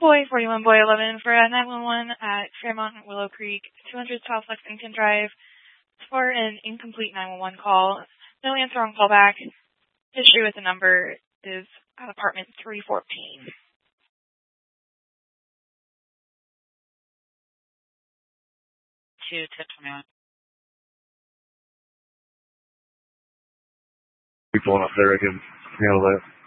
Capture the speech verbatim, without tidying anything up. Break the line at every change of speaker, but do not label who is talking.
Boy forty-one, Boy eleven for a nine one one at Fairmont Willow Creek, two hundred South Lexington Drive. For an incomplete nine one one call, no answer on callback. History with the number is at apartment three fourteen.
two ten twenty-one.
People up there, I can handle that.